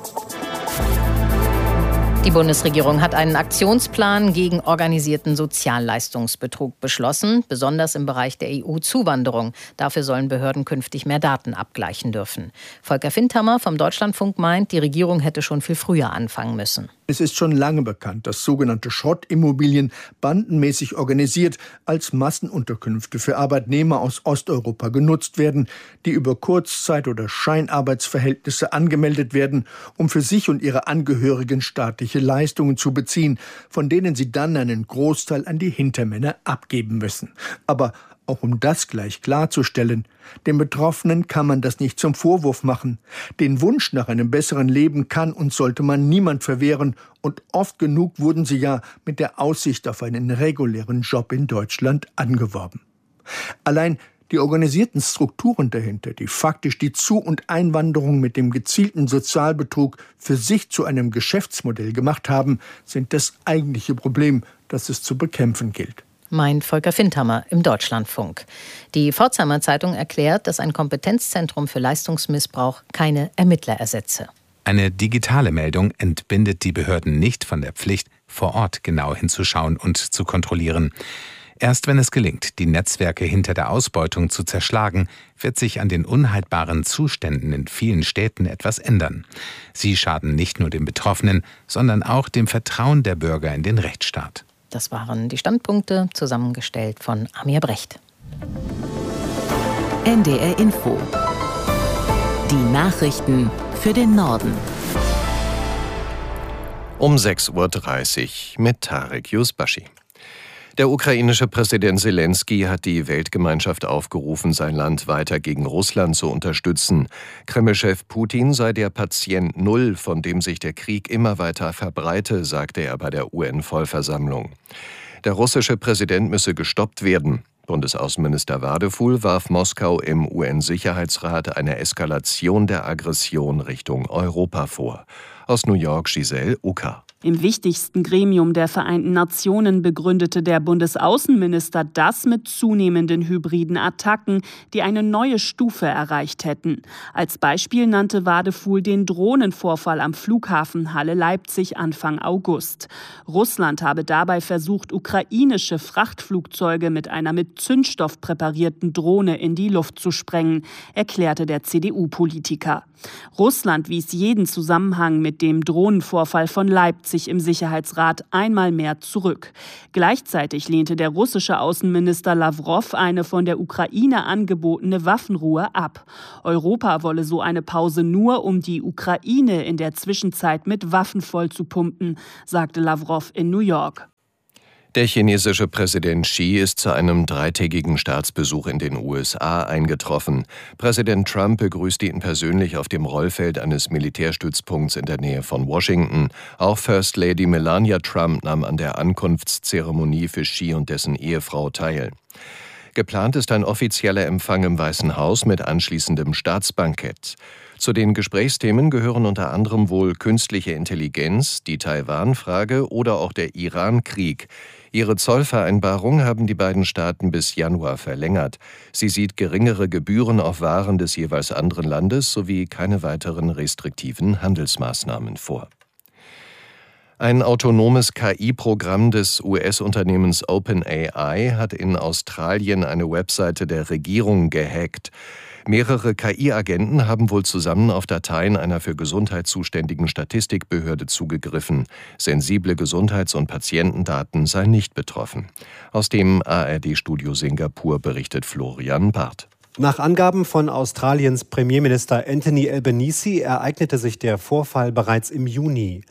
Die Bundesregierung hat einen Aktionsplan gegen organisierten Sozialleistungsbetrug beschlossen, besonders im Bereich der EU-Zuwanderung. Dafür sollen Behörden künftig mehr Daten abgleichen dürfen. Volker Findhammer vom Deutschlandfunk meint, die Regierung hätte schon viel früher anfangen müssen. Es ist schon lange bekannt, dass sogenannte Schrottimmobilien bandenmäßig organisiert als Massenunterkünfte für Arbeitnehmer aus Osteuropa genutzt werden, die über Kurzzeit- oder Scheinarbeitsverhältnisse angemeldet werden, um für sich und ihre Angehörigen staatliche Leistungen zu beziehen, von denen sie dann einen Großteil an die Hintermänner abgeben müssen. Aber auch um das gleich klarzustellen, den Betroffenen kann man das nicht zum Vorwurf machen. Den Wunsch nach einem besseren Leben kann und sollte man niemand verwehren. Und oft genug wurden sie ja mit der Aussicht auf einen regulären Job in Deutschland angeworben. Allein Die organisierten Strukturen dahinter, die faktisch die Zu- und Einwanderung mit dem gezielten Sozialbetrug für sich zu einem Geschäftsmodell gemacht haben, sind das eigentliche Problem, das es zu bekämpfen gilt. Meint Volker Findhammer im Deutschlandfunk. Die Pforzheimer Zeitung erklärt, dass ein Kompetenzzentrum für Leistungsmissbrauch keine Ermittler ersetze. Eine digitale Meldung entbindet die Behörden nicht von der Pflicht, vor Ort genau hinzuschauen und zu kontrollieren. Erst wenn es gelingt, die Netzwerke hinter der Ausbeutung zu zerschlagen, wird sich an den unhaltbaren Zuständen in vielen Städten etwas ändern. Sie schaden nicht nur den Betroffenen, sondern auch dem Vertrauen der Bürger in den Rechtsstaat. Das waren die Standpunkte, zusammengestellt von Amir Brecht. NDR Info. Die Nachrichten für den Norden. Um 6:30 Uhr mit Tarek Yusbashi. Der ukrainische Präsident Selenskyj hat die Weltgemeinschaft aufgerufen, sein Land weiter gegen Russland zu unterstützen. Kreml-Chef Putin sei der Patient Null, von dem sich der Krieg immer weiter verbreite, sagte er bei der UN-Vollversammlung. Der russische Präsident müsse gestoppt werden. Bundesaußenminister Wadefuhl warf Moskau im UN-Sicherheitsrat eine Eskalation der Aggression Richtung Europa vor. Aus New York Giselle Uka. Im wichtigsten Gremium der Vereinten Nationen begründete der Bundesaußenminister das mit zunehmenden hybriden Attacken, die eine neue Stufe erreicht hätten. Als Beispiel nannte Wadefuhl den Drohnenvorfall am Flughafen Halle-Leipzig Anfang August. Russland habe dabei versucht, ukrainische Frachtflugzeuge mit einer mit Zündstoff präparierten Drohne in die Luft zu sprengen, erklärte der CDU-Politiker. Russland wies jeden Zusammenhang mit dem Drohnenvorfall von Leipzig im Sicherheitsrat einmal mehr zurück. Gleichzeitig lehnte der russische Außenminister Lawrow eine von der Ukraine angebotene Waffenruhe ab. Europa wolle so eine Pause nur, um die Ukraine in der Zwischenzeit mit Waffen vollzupumpen, sagte Lawrow in New York. Der chinesische Präsident Xi ist zu einem 3-tägigen Staatsbesuch in den USA eingetroffen. Präsident Trump begrüßte ihn persönlich auf dem Rollfeld eines Militärstützpunkts in der Nähe von Washington. Auch First Lady Melania Trump nahm an der Ankunftszeremonie für Xi und dessen Ehefrau teil. Geplant ist ein offizieller Empfang im Weißen Haus mit anschließendem Staatsbankett. Zu den Gesprächsthemen gehören unter anderem wohl künstliche Intelligenz, die Taiwan-Frage oder auch der Iran-Krieg. Ihre Zollvereinbarung haben die beiden Staaten bis Januar verlängert. Sie sieht geringere Gebühren auf Waren des jeweils anderen Landes sowie keine weiteren restriktiven Handelsmaßnahmen vor. Ein autonomes KI-Programm des US-Unternehmens OpenAI hat in Australien eine Webseite der Regierung gehackt. Mehrere KI-Agenten haben wohl zusammen auf Dateien einer für Gesundheit zuständigen Statistikbehörde zugegriffen. Sensible Gesundheits- und Patientendaten seien nicht betroffen. Aus dem ARD-Studio Singapur berichtet Florian Barth. Nach Angaben von Australiens Premierminister Anthony Albanese ereignete sich der Vorfall bereits im Juni.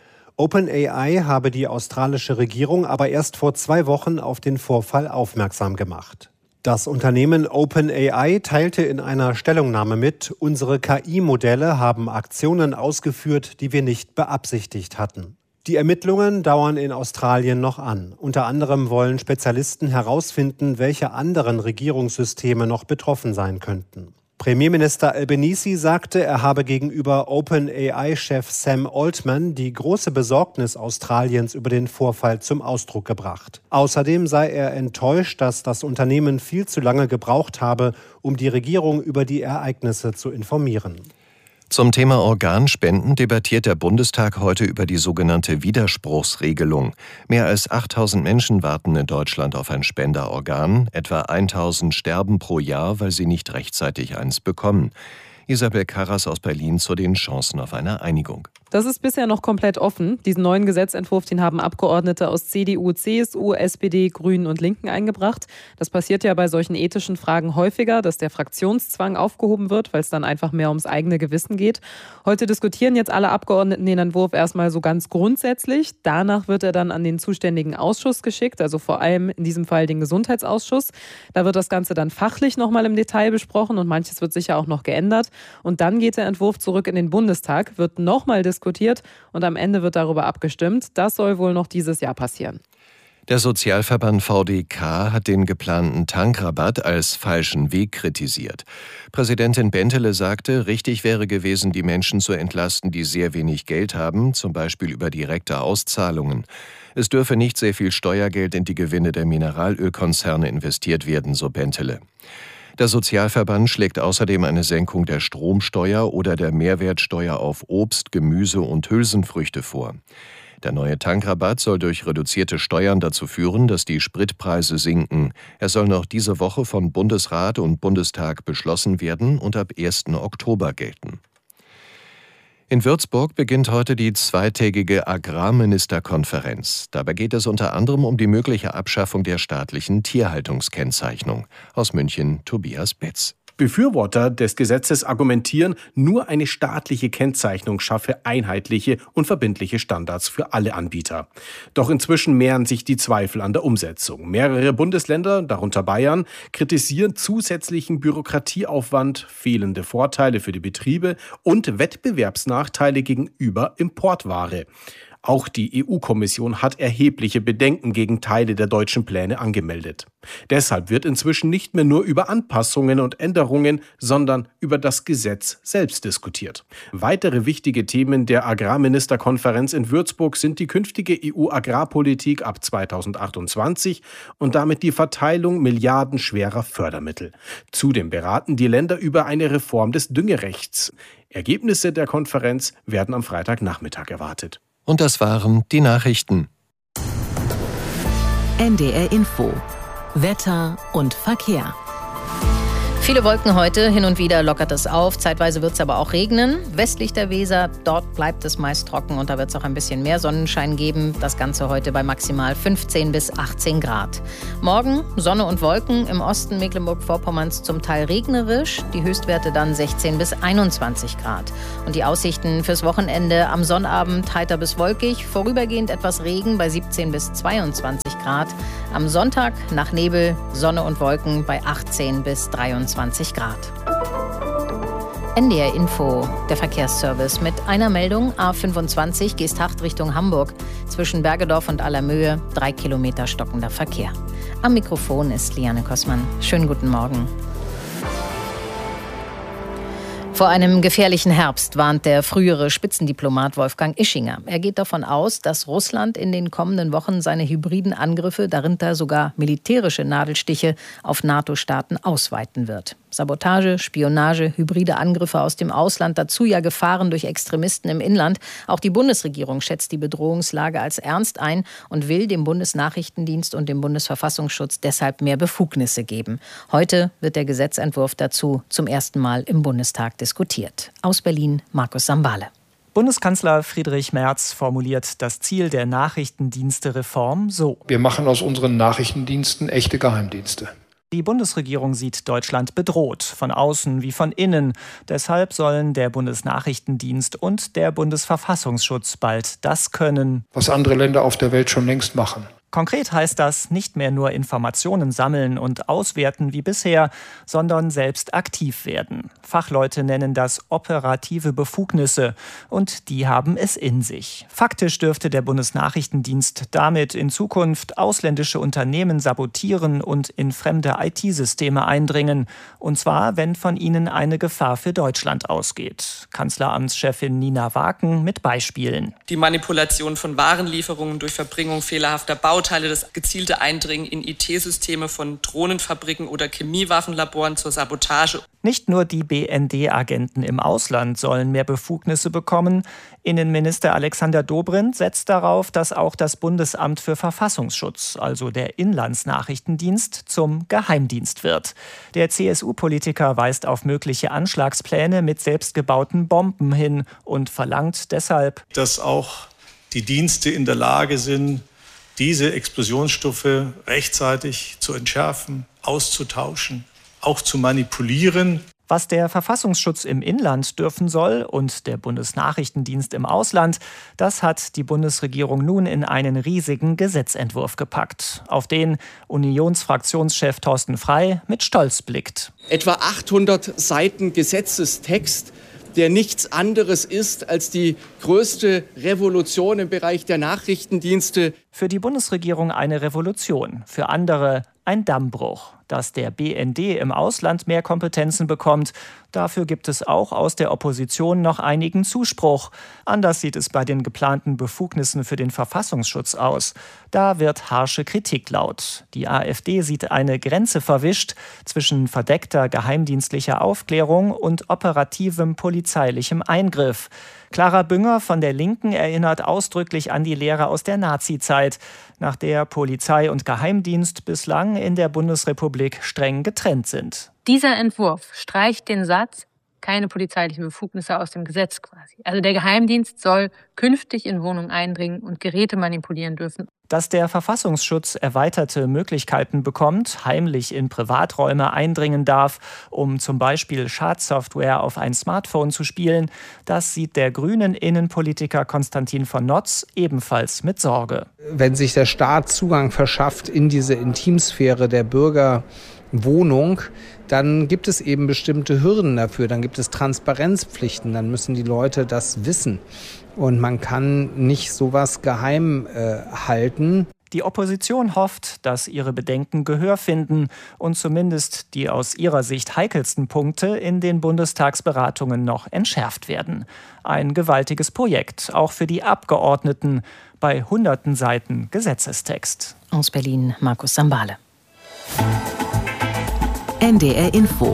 OpenAI habe die australische Regierung aber erst vor 2 Wochen auf den Vorfall aufmerksam gemacht. Das Unternehmen OpenAI teilte in einer Stellungnahme mit, unsere KI-Modelle haben Aktionen ausgeführt, die wir nicht beabsichtigt hatten. Die Ermittlungen dauern in Australien noch an. Unter anderem wollen Spezialisten herausfinden, welche anderen Regierungssysteme noch betroffen sein könnten. Premierminister Albanese sagte, er habe gegenüber OpenAI-Chef Sam Altman die große Besorgnis Australiens über den Vorfall zum Ausdruck gebracht. Außerdem sei er enttäuscht, dass das Unternehmen viel zu lange gebraucht habe, um die Regierung über die Ereignisse zu informieren. Zum Thema Organspenden debattiert der Bundestag heute über die sogenannte Widerspruchsregelung. Mehr als 8.000 Menschen warten in Deutschland auf ein Spenderorgan. Etwa 1.000 sterben pro Jahr, weil sie nicht rechtzeitig eins bekommen. Isabel Karras aus Berlin zu den Chancen auf eine Einigung. Das ist bisher noch komplett offen. Diesen neuen Gesetzentwurf, den haben Abgeordnete aus CDU, CSU, SPD, Grünen und Linken eingebracht. Das passiert ja bei solchen ethischen Fragen häufiger, dass der Fraktionszwang aufgehoben wird, weil es dann einfach mehr ums eigene Gewissen geht. Heute diskutieren jetzt alle Abgeordneten den Entwurf erstmal so ganz grundsätzlich. Danach wird er dann an den zuständigen Ausschuss geschickt, also vor allem in diesem Fall den Gesundheitsausschuss. Da wird das Ganze dann fachlich nochmal im Detail besprochen und manches wird sicher auch noch geändert. Und dann geht der Entwurf zurück in den Bundestag, wird nochmal diskutiert und am Ende wird darüber abgestimmt. Das soll wohl noch dieses Jahr passieren. Der Sozialverband VDK hat den geplanten Tankrabatt als falschen Weg kritisiert. Präsidentin Bentele sagte, richtig wäre gewesen, die Menschen zu entlasten, die sehr wenig Geld haben, zum Beispiel über direkte Auszahlungen. Es dürfe nicht sehr viel Steuergeld in die Gewinne der Mineralölkonzerne investiert werden, so Bentele. Der Sozialverband schlägt außerdem eine Senkung der Stromsteuer oder der Mehrwertsteuer auf Obst, Gemüse und Hülsenfrüchte vor. Der neue Tankrabatt soll durch reduzierte Steuern dazu führen, dass die Spritpreise sinken. Er soll noch diese Woche von Bundesrat und Bundestag beschlossen werden und ab 1. Oktober gelten. In Würzburg beginnt heute die zweitägige Agrarministerkonferenz. Dabei geht es unter anderem um die mögliche Abschaffung der staatlichen Tierhaltungskennzeichnung. Aus München Tobias Betz. Befürworter des Gesetzes argumentieren, nur eine staatliche Kennzeichnung schaffe einheitliche und verbindliche Standards für alle Anbieter. Doch inzwischen mehren sich die Zweifel an der Umsetzung. Mehrere Bundesländer, darunter Bayern, kritisieren zusätzlichen Bürokratieaufwand, fehlende Vorteile für die Betriebe und Wettbewerbsnachteile gegenüber Importware. Auch die EU-Kommission hat erhebliche Bedenken gegen Teile der deutschen Pläne angemeldet. Deshalb wird inzwischen nicht mehr nur über Anpassungen und Änderungen, sondern über das Gesetz selbst diskutiert. Weitere wichtige Themen der Agrarministerkonferenz in Würzburg sind die künftige EU-Agrarpolitik ab 2028 und damit die Verteilung milliardenschwerer Fördermittel. Zudem beraten die Länder über eine Reform des Düngerechts. Ergebnisse der Konferenz werden am Freitagnachmittag erwartet. Und das waren die Nachrichten. NDR Info. Wetter und Verkehr. Viele Wolken heute, hin und wieder lockert es auf, zeitweise wird es aber auch regnen. Westlich der Weser, dort bleibt es meist trocken und da wird es auch ein bisschen mehr Sonnenschein geben. Das Ganze heute bei maximal 15 bis 18 Grad. Morgen Sonne und Wolken, im Osten Mecklenburg-Vorpommerns zum Teil regnerisch, die Höchstwerte dann 16 bis 21 Grad. Und die Aussichten fürs Wochenende am Sonnabend heiter bis wolkig, vorübergehend etwas Regen bei 17 bis 22 Grad. Am Sonntag nach Nebel, Sonne und Wolken bei 18 bis 23 Grad. NDR Info, der Verkehrsservice mit einer Meldung. A25 Geesthacht Richtung Hamburg. Zwischen Bergedorf und Allermöhe 3 Kilometer stockender Verkehr. Am Mikrofon ist Liane Kossmann. Schönen guten Morgen. Vor einem gefährlichen Herbst warnt der frühere Spitzendiplomat Wolfgang Ischinger. Er geht davon aus, dass Russland in den kommenden Wochen seine hybriden Angriffe, darunter sogar militärische Nadelstiche, auf NATO-Staaten ausweiten wird. Sabotage, Spionage, hybride Angriffe aus dem Ausland, dazu ja Gefahren durch Extremisten im Inland. Auch die Bundesregierung schätzt die Bedrohungslage als ernst ein und will dem Bundesnachrichtendienst und dem Bundesverfassungsschutz deshalb mehr Befugnisse geben. Heute wird der Gesetzentwurf dazu zum ersten Mal im Bundestag diskutiert. Aus Berlin, Markus Sambale. Bundeskanzler Friedrich Merz formuliert das Ziel der Nachrichtendienste-Reform so: Wir machen aus unseren Nachrichtendiensten echte Geheimdienste. Die Bundesregierung sieht Deutschland bedroht, von außen wie von innen. Deshalb sollen der Bundesnachrichtendienst und der Bundesverfassungsschutz bald das können, was andere Länder auf der Welt schon längst machen. Konkret heißt das, nicht mehr nur Informationen sammeln und auswerten wie bisher, sondern selbst aktiv werden. Fachleute nennen das operative Befugnisse und die haben es in sich. Faktisch dürfte der Bundesnachrichtendienst damit in Zukunft ausländische Unternehmen sabotieren und in fremde IT-Systeme eindringen. Und zwar, wenn von ihnen eine Gefahr für Deutschland ausgeht. Kanzleramtschefin Nina Waken mit Beispielen. Die Manipulation von Warenlieferungen durch Verbringung fehlerhafter Bauteile, das gezielte Eindringen in IT-Systeme von Drohnenfabriken oder Chemiewaffenlaboren zur Sabotage. Nicht nur die BND-Agenten im Ausland sollen mehr Befugnisse bekommen. Innenminister Alexander Dobrindt setzt darauf, dass auch das Bundesamt für Verfassungsschutz, also der Inlandsnachrichtendienst, zum Geheimdienst wird. Der CSU-Politiker weist auf mögliche Anschlagspläne mit selbstgebauten Bomben hin und verlangt deshalb, dass auch die Dienste in der Lage sind, diese Explosionsstoffe rechtzeitig zu entschärfen, auszutauschen, auch zu manipulieren. Was der Verfassungsschutz im Inland dürfen soll und der Bundesnachrichtendienst im Ausland, das hat die Bundesregierung nun in einen riesigen Gesetzentwurf gepackt, auf den Unionsfraktionschef Thorsten Frey mit Stolz blickt. Etwa 800 Seiten Gesetzestext, der nichts anderes ist als die größte Revolution im Bereich der Nachrichtendienste. Für die Bundesregierung eine Revolution, für andere ein Dammbruch. Dass der BND im Ausland mehr Kompetenzen bekommt, dafür gibt es auch aus der Opposition noch einigen Zuspruch. Anders sieht es bei den geplanten Befugnissen für den Verfassungsschutz aus. Da wird harsche Kritik laut. Die AfD sieht eine Grenze verwischt zwischen verdeckter geheimdienstlicher Aufklärung und operativem polizeilichem Eingriff. Clara Bünger von der Linken erinnert ausdrücklich an die Lehre aus der Nazizeit, nach der Polizei und Geheimdienst bislang in der Bundesrepublik streng getrennt sind. Dieser Entwurf streicht den Satz, keine polizeilichen Befugnisse aus dem Gesetz quasi. Also der Geheimdienst soll künftig in Wohnungen eindringen und Geräte manipulieren dürfen. Dass der Verfassungsschutz erweiterte Möglichkeiten bekommt, heimlich in Privaträume eindringen darf, um zum Beispiel Schadsoftware auf ein Smartphone zu spielen, das sieht der grünen Innenpolitiker Konstantin von Notz ebenfalls mit Sorge. Wenn sich der Staat Zugang verschafft in diese Intimsphäre der Bürgerwohnung, dann gibt es eben bestimmte Hürden dafür, dann gibt es Transparenzpflichten, dann müssen die Leute das wissen. Und man kann nicht sowas geheim halten. Die Opposition hofft, dass ihre Bedenken Gehör finden und zumindest die aus ihrer Sicht heikelsten Punkte in den Bundestagsberatungen noch entschärft werden. Ein gewaltiges Projekt, auch für die Abgeordneten, bei hunderten Seiten Gesetzestext. Aus Berlin, Markus Sambale. NDR Info.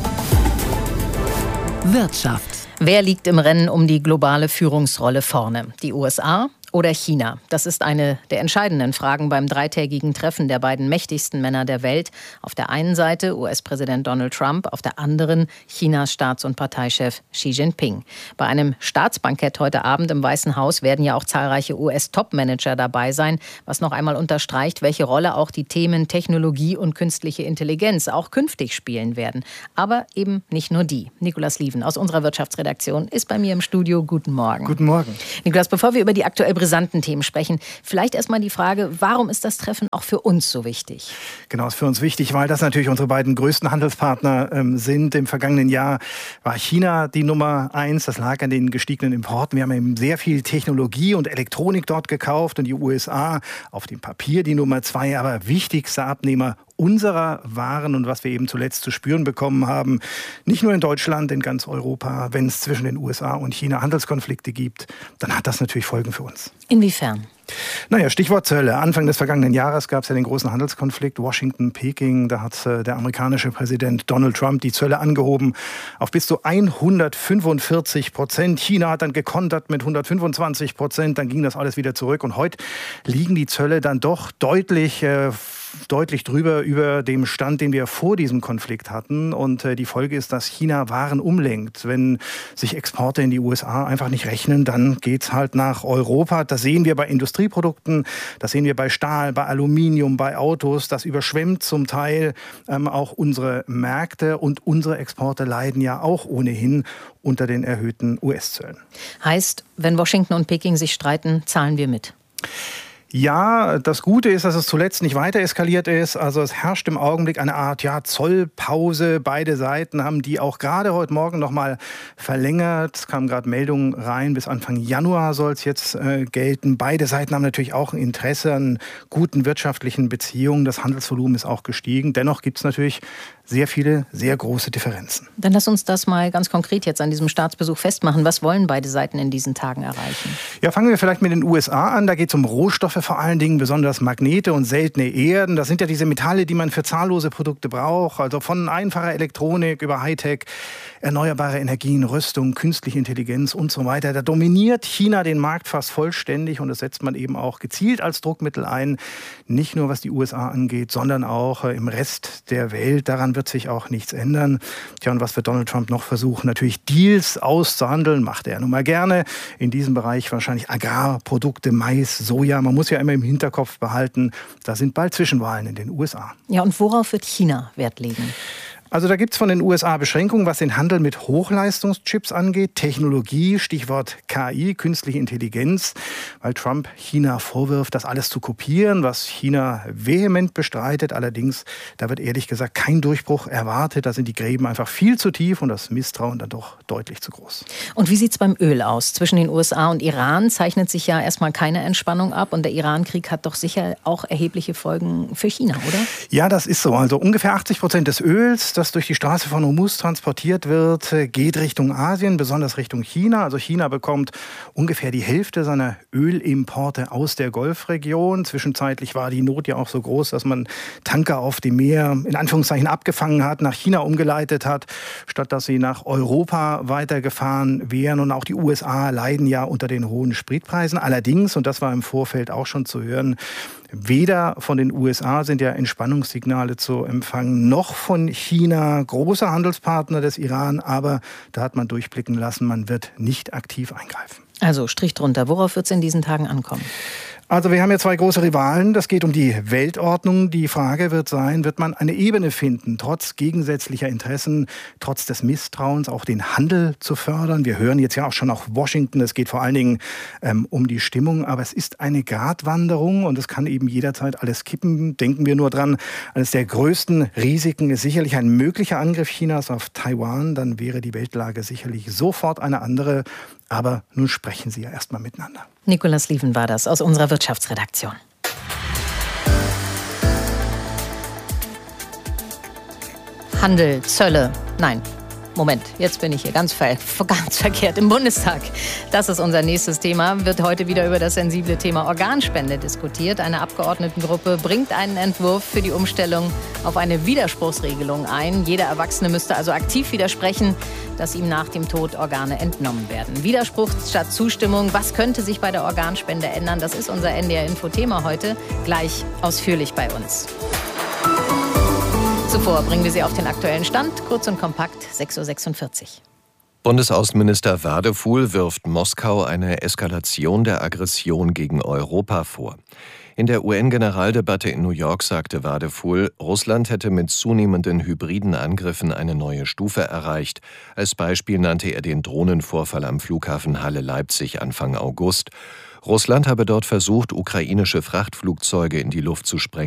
Wirtschaft. Wer liegt im Rennen um die globale Führungsrolle vorne? Die USA oder China? Das ist eine der entscheidenden Fragen beim dreitägigen Treffen der beiden mächtigsten Männer der Welt. Auf der einen Seite US-Präsident Donald Trump, auf der anderen Chinas Staats- und Parteichef Xi Jinping. Bei einem Staatsbankett heute Abend im Weißen Haus werden ja auch zahlreiche US-Top-Manager dabei sein, was noch einmal unterstreicht, welche Rolle auch die Themen Technologie und künstliche Intelligenz auch künftig spielen werden. Aber eben nicht nur die. Nikolaus Lieven aus unserer Wirtschaftsredaktion ist bei mir im Studio. Guten Morgen. Guten Morgen. Nikolaus, bevor wir über die aktuell brisanten Themen sprechen, vielleicht erstmal die Frage, warum ist das Treffen auch für uns so wichtig? Genau, ist für uns wichtig, weil das natürlich unsere beiden größten Handelspartner sind. Im vergangenen Jahr war China die Nummer 1. Das lag an den gestiegenen Importen. Wir haben eben sehr viel Technologie und Elektronik dort gekauft und die USA auf dem Papier die Nummer 2, aber wichtigster Abnehmer unserer Waren und was wir eben zuletzt zu spüren bekommen haben, nicht nur in Deutschland, in ganz Europa, wenn es zwischen den USA und China Handelskonflikte gibt, dann hat das natürlich Folgen für uns. Inwiefern? Naja, Stichwort Zölle. Anfang des vergangenen Jahres gab es ja den großen Handelskonflikt Washington-Peking. Da hat der amerikanische Präsident Donald Trump die Zölle angehoben auf bis zu 145%. China hat dann gekontert mit 125%. Dann ging das alles wieder zurück. Und heute liegen die Zölle dann doch deutlich drüber über dem Stand, den wir vor diesem Konflikt hatten. Und die Folge ist, dass China Waren umlenkt. Wenn sich Exporte in die USA einfach nicht rechnen, dann geht's halt nach Europa. Das sehen wir bei Industrieprodukten, das sehen wir bei Stahl, bei Aluminium, bei Autos. Das überschwemmt zum Teil auch unsere Märkte und unsere Exporte leiden ja auch ohnehin unter den erhöhten US-Zöllen. Heißt, wenn Washington und Peking sich streiten, zahlen wir mit? Ja, das Gute ist, dass es zuletzt nicht weiter eskaliert ist. Also es herrscht im Augenblick eine Art Zollpause. Beide Seiten haben die auch gerade heute Morgen noch mal verlängert. Es kamen gerade Meldungen rein, bis Anfang Januar soll es jetzt gelten. Beide Seiten haben natürlich auch ein Interesse an guten wirtschaftlichen Beziehungen. Das Handelsvolumen ist auch gestiegen. Dennoch gibt es natürlich sehr viele, sehr große Differenzen. Dann lass uns das mal ganz konkret jetzt an diesem Staatsbesuch festmachen. Was wollen beide Seiten in diesen Tagen erreichen? Ja, fangen wir vielleicht mit den USA an. Da geht es um Rohstoffe vor allen Dingen, besonders Magnete und seltene Erden. Das sind ja diese Metalle, die man für zahllose Produkte braucht. Also von einfacher Elektronik über Hightech, erneuerbare Energien, Rüstung, künstliche Intelligenz und so weiter. Da dominiert China den Markt fast vollständig und das setzt man eben auch gezielt als Druckmittel ein. Nicht nur was die USA angeht, sondern auch im Rest der Welt. Daran wird sich auch nichts ändern. Tja, und was wird Donald Trump noch versuchen? Natürlich Deals auszuhandeln, macht er nun mal gerne. In diesem Bereich wahrscheinlich Agrarprodukte, Mais, Soja. Man muss ja immer im Hinterkopf behalten, da sind bald Zwischenwahlen in den USA. Ja, und worauf wird China Wert legen? Also da gibt es von den USA Beschränkungen, was den Handel mit Hochleistungschips angeht. Technologie, Stichwort KI, künstliche Intelligenz, weil Trump China vorwirft, das alles zu kopieren, was China vehement bestreitet. Allerdings, da wird ehrlich gesagt kein Durchbruch erwartet. Da sind die Gräben einfach viel zu tief und das Misstrauen dann doch deutlich zu groß. Und wie sieht es beim Öl aus? Zwischen den USA und Iran zeichnet sich ja erstmal keine Entspannung ab. Und der Iran-Krieg hat doch sicher auch erhebliche Folgen für China, oder? Ja, das ist so. Also ungefähr 80% des Öls, das durch die Straße von Hormuz transportiert wird, geht Richtung Asien, besonders Richtung China. Also China bekommt ungefähr die Hälfte seiner Ölimporte aus der Golfregion. Zwischenzeitlich war die Not ja auch so groß, dass man Tanker auf dem Meer in Anführungszeichen abgefangen hat, nach China umgeleitet hat, statt dass sie nach Europa weitergefahren wären. Und auch die USA leiden ja unter den hohen Spritpreisen. Allerdings, und das war im Vorfeld auch schon zu hören, weder von den USA sind ja Entspannungssignale zu empfangen, noch von China, großer Handelspartner des Iran. Aber da hat man durchblicken lassen, man wird nicht aktiv eingreifen. Also Strich drunter. Worauf wird es in diesen Tagen ankommen? Also wir haben ja zwei große Rivalen. Das geht um die Weltordnung. Die Frage wird sein, wird man eine Ebene finden, trotz gegensätzlicher Interessen, trotz des Misstrauens, auch den Handel zu fördern? Wir hören jetzt ja auch schon auf Washington. Es geht vor allen Dingen um die Stimmung. Aber es ist eine Gratwanderung und es kann eben jederzeit alles kippen. Denken wir nur dran, eines der größten Risiken ist sicherlich ein möglicher Angriff Chinas auf Taiwan. Dann wäre die Weltlage sicherlich sofort eine andere. Aber nun sprechen sie ja erstmal miteinander. Nicolas Lieven war das aus unserer Wirtschaftsredaktion. Handel, Zölle, nein. Moment, jetzt bin ich hier ganz verkehrt im Bundestag. Das ist unser nächstes Thema. Wird heute wieder über das sensible Thema Organspende diskutiert. Eine Abgeordnetengruppe bringt einen Entwurf für die Umstellung auf eine Widerspruchsregelung ein. Jeder Erwachsene müsste also aktiv widersprechen, dass ihm nach dem Tod Organe entnommen werden. Widerspruch statt Zustimmung. Was könnte sich bei der Organspende ändern? Das ist unser NDR-Info-Thema heute. Gleich ausführlich bei uns. Zuvor bringen wir Sie auf den aktuellen Stand, kurz und kompakt, 6:46 Uhr. Bundesaußenminister Wadefuhl wirft Moskau eine Eskalation der Aggression gegen Europa vor. In der UN-Generaldebatte in New York sagte Wadefuhl, Russland hätte mit zunehmenden hybriden Angriffen eine neue Stufe erreicht. Als Beispiel nannte er den Drohnenvorfall am Flughafen Halle-Leipzig Anfang August. Russland habe dort versucht, ukrainische Frachtflugzeuge in die Luft zu sprengen.